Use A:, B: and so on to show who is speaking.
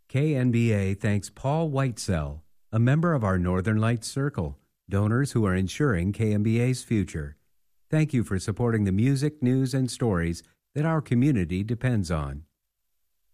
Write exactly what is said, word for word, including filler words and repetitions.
A: K N B A thanks Paul Whitesell, a member of our Northern Lights Circle, donors who are ensuring K N B A's future. Thank you for supporting the music, news, and stories that our community depends on.